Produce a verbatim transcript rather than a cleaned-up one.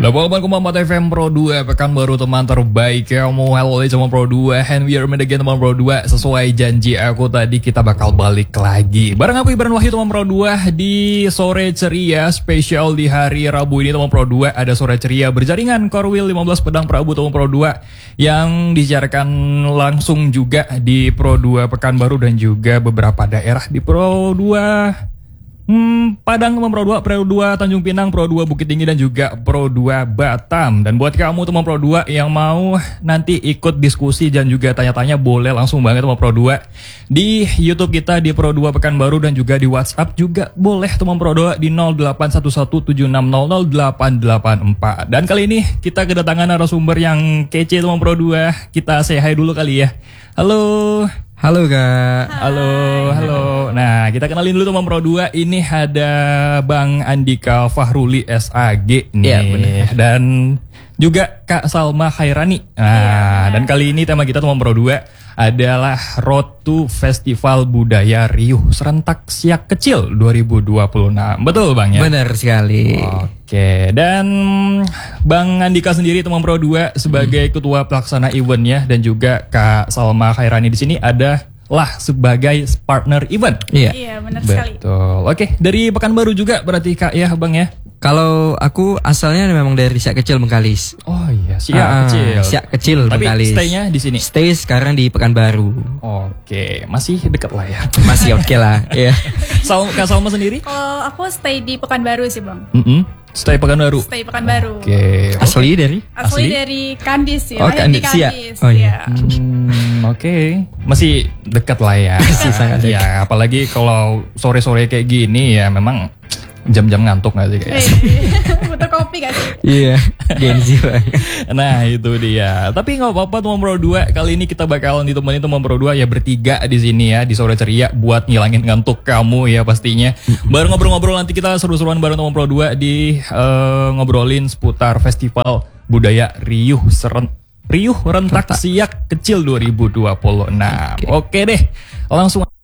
delapan koma empat F M Pro dua, Pekanbaru teman terbaik kamu. Hello sama Pro dua, and we are made again teman Pro dua. Sesuai janji aku tadi, kita bakal balik lagi bareng aku Ibran Wahyu teman Pro dua di Sore Ceria spesial di hari Rabu ini teman Pro dua. Ada Sore Ceria berjaringan Korwil lima belas Pedang Prabu teman Pro dua yang disiarkan langsung juga di Pro dua Pekanbaru dan juga beberapa daerah di Pro dua Hmm, Padang teman Pro dua, Pro dua Tanjung Pinang, Pro dua Bukit Tinggi dan juga Pro dua Batam. Dan buat kamu teman Pro dua yang mau nanti ikut diskusi dan juga tanya-tanya, boleh langsung banget teman Pro dua di YouTube kita di Pro dua Pekanbaru dan juga di WhatsApp juga boleh teman Pro dua di nol delapan satu satu tujuh enam nol nol delapan delapan empat. Dan kali ini kita kedatangan narasumber yang kece teman Pro dua. Kita say hi dulu kali ya. Halo. Halo Kak. Halo, halo. Nah, kita kenalin dulu teman Pro dua. Ini ada Bang Andika Fahruli S A G nih. Iya, benar. Dan juga Kak Salma Khairani. Nah, ya, dan kali ini tema kita teman Pro dua adalah Road to Festival Budaya Riuh Serentak Siak Kecil dua ribu dua puluh enam. Betul Bang ya? Benar sekali. Oke, dan Bang Andika sendiri teman Pro dua sebagai hmm. ketua pelaksana eventnya dan juga Kak Salma Khairani di sini ada lah sebagai partner event. Iya. Iya, benar sekali. Betul. Oke, dari Pekanbaru juga berarti Kak ya, Bang ya? Kalau aku asalnya memang dari Siak Kecil Bengkalis. Oh iya, Siak ah, Kecil. Siak Kecil Tapi Bengkalis. Tapi stay-nya di sini. Stay sekarang di Pekanbaru. Oke, masih dekat lah ya. Masih oke okay lah. Iya. Sal Kak Salma sendiri? Kalau aku stay di Pekanbaru sih, Bang. Mm -hmm. Stay Pekanbaru. Stay Pekanbaru. Oke. Okay. Asli dari? Asli, Asli dari Kandis sih. Oh, Kandis. Kandis. Ya. Oh iya. Hmm, Oke, okay. Masih dekat lah ya. Masih sangat dekat. Ya, apalagi kalau sore-sore kayak gini ya memang jam-jam ngantuk gak sih kayak? Butuh kopi gak sih? Iya, Gen Z lah. Nah itu dia. Tapi nggak apa-apa teman Pro dua. Kali ini kita bakalan ditemani teman Pro dua ya bertiga di sini ya di Sore Ceria buat ngilangin ngantuk kamu ya pastinya. Baru ngobrol-ngobrol nanti kita seru-seruan bareng teman Pro dua di uh, ngobrolin seputar Festival Budaya Riuh Seren Riuh Rentak Siak Kecil dua ribu dua puluh enam. Oke, Oke deh, langsung